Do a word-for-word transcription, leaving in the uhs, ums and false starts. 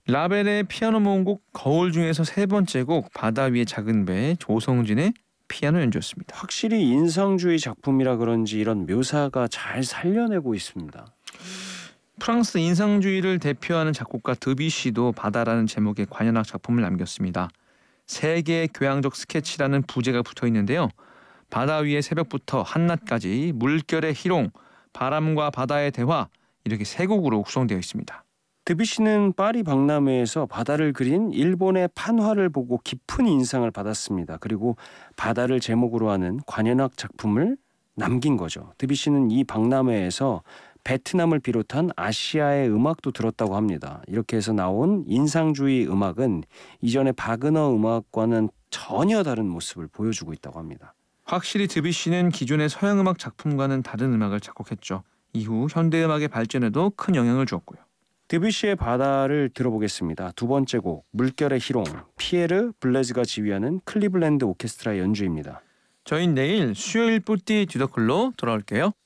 라벨의 피아노 모음곡 거울 중에서 세 번째 곡 바다 위의 작은 배, 조성진의 피아노 연주였습니다. 확실히 인상주의 작품이라 그런지 이런 묘사가 잘 살려내고 있습니다. 프랑스 인상주의를 대표하는 작곡가 드뷔시도 바다라는 제목의 관현악 작품을 남겼습니다. 세계의 교양적 스케치라는 부제가 붙어 있는데요. 바다 위의 새벽부터 한낮까지, 물결의 희롱, 바람과 바다의 대화, 이렇게 세 곡으로 구성되어 있습니다. 드뷔시는 파리 박람회에서 바다를 그린 일본의 판화를 보고 깊은 인상을 받았습니다. 그리고 바다를 제목으로 하는 관현악 작품을 남긴 거죠. 드뷔시는 이 박람회에서 베트남을 비롯한 아시아의 음악도 들었다고 합니다. 이렇게 해서 나온 인상주의 음악은 이전의 바그너 음악과는 전혀 다른 모습을 보여주고 있다고 합니다. 확실히 드뷔시는 기존의 서양 음악 작품과는 다른 음악을 작곡했죠. 이후 현대음악의 발전에도 큰 영향을 주었고요. 드뷔시의 바다를 들어보겠습니다. 두 번째 곡 물결의 희롱, 피에르 블레즈가 지휘하는 클리블랜드 오케스트라 연주입니다. 저희는 내일 수요일 뿌띠 뒤더클로 돌아올게요.